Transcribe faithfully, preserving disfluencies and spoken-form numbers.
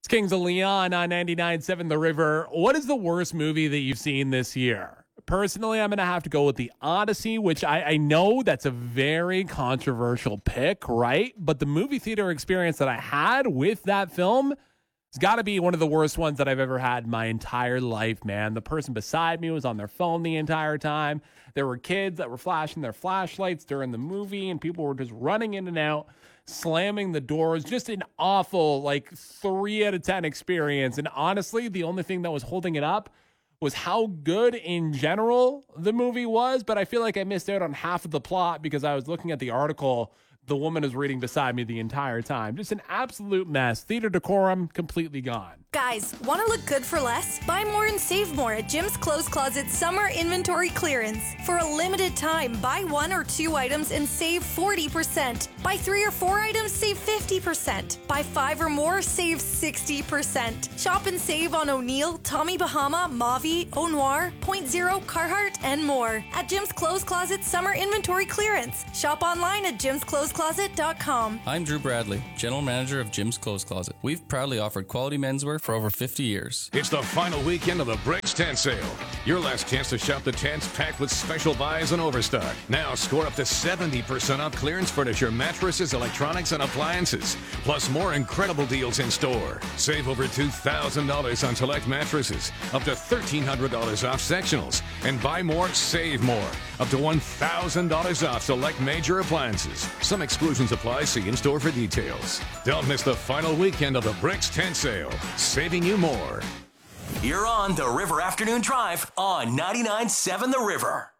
It's Kings of Leon on ninety-nine point seven The River. What is the worst movie that you've seen this year? Personally, I'm going to have to go with The Odyssey, which I, I know that's a very controversial pick, right? But the movie theater experience that I had with that film has got to be one of the worst ones that I've ever had in my entire life, man. The person beside me was on their phone the entire time. There were kids that were flashing their flashlights during the movie, and people were just running in and out, slamming the doors. Just an awful, like, three out of ten experience. And honestly, the only thing that was holding it up was how good in general the movie was. But I feel like I missed out on half of the plot because I was looking at the article the woman is reading beside me the entire time. Just an absolute mess. Theater decorum completely gone. Guys, want to look good for less? Buy more and save more at Jim's Clothes Closet Summer Inventory Clearance. For a limited time, buy one or two items and save forty percent. Buy three or four items, save fifty percent. Buy five or more, save sixty percent. Shop and save on O'Neill, Tommy Bahama, Mavi, Au Noir, Point Zero, Carhartt, and more. At Jim's Clothes Closet Summer Inventory Clearance. Shop online at jims clothes closet dot com. I'm Drew Bradley, General Manager of Jim's Clothes Closet. We've proudly offered quality menswear for over fifty years. It's the final weekend of the Bricks Tent Sale. Your last chance to shop the tents packed with special buys and overstock. Now score up to seventy percent off clearance furniture, mattresses, electronics, and appliances. Plus more incredible deals in store. Save over two thousand dollars on select mattresses. Up to thirteen hundred dollars off sectionals. And buy more, save more. Up to one thousand dollars off select major appliances. Some exclusions apply. See in store for details. Don't miss the final weekend of the Bricks Tent Sale. Saving you more. You're on the River Afternoon Drive on ninety-nine point seven The River.